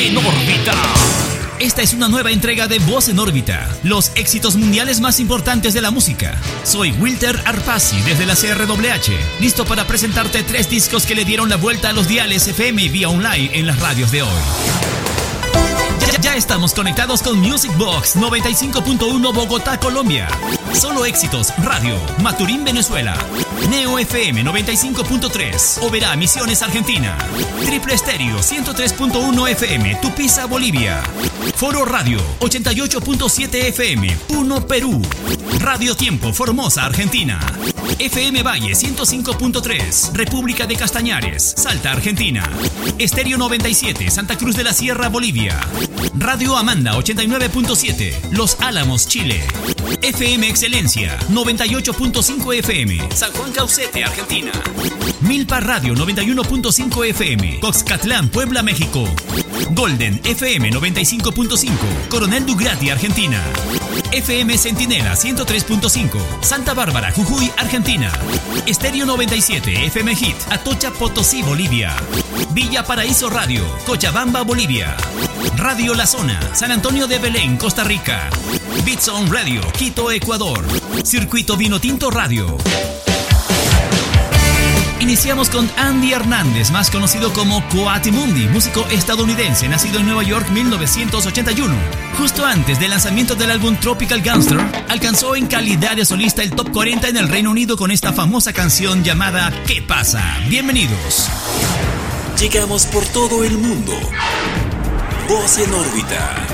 en órbita. Esta es una nueva entrega de Voz en órbita, los éxitos mundiales más importantes de la música. Soy Wilter Arpasi desde la CRWH, listo para presentarte 3 discos que le dieron la vuelta a los diales FM y vía online en las radios de hoy. Ya estamos conectados con Music Box 95.1 Bogotá, Colombia. Solo Éxitos Radio, Maturín, Venezuela. Neo FM 95.3, Oberá, Misiones, Argentina. Triple Estéreo 103.1 FM, Tupiza, Bolivia. Foro Radio 88.7 FM, Puno, Perú. Radio Tiempo, Formosa, Argentina. FM Valle 105.3, República de Castañares, Salta, Argentina. Estéreo 97, Santa Cruz de la Sierra, Bolivia. Radio Amanda 89.7, Los Álamos, Chile. FM Excelencia 98.5 FM, San Juan Caucete, Argentina. Milpa Radio 91.5 FM, Coxcatlán, Puebla, México. Golden FM 95.5, Coronel Dugrati, Argentina. FM Centinela 103.5, Santa Bárbara, Jujuy, Argentina. Estéreo 97, FM Hit, Atocha, Potosí, Bolivia. Villa Paraíso Radio, Cochabamba, Bolivia. Radio La Zona, San Antonio de Belén, Costa Rica. Beats On Radio, Quito, Ecuador. Circuito Vinotinto Radio. Iniciamos con Andy Hernández, más conocido como Coatimundi, músico estadounidense, nacido en Nueva York 1981. Justo antes del lanzamiento del álbum Tropical Gangster, alcanzó en calidad de solista el top 40 en el Reino Unido con esta famosa canción llamada ¿Qué pasa? Bienvenidos. Llegamos por todo el mundo. Voz en órbita.